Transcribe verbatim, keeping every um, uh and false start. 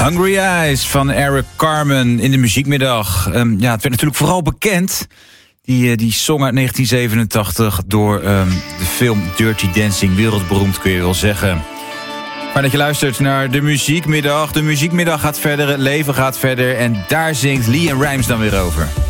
Hungry Eyes van Eric Carmen in de muziekmiddag. Um, ja, het werd natuurlijk vooral bekend, die, die song uit negentien zevenentachtig... door um, de film Dirty Dancing, wereldberoemd kun je wel zeggen. Fijn dat je luistert naar de muziekmiddag. De muziekmiddag gaat verder, het leven gaat verder... en daar zingt LeAnn Rimes dan weer over.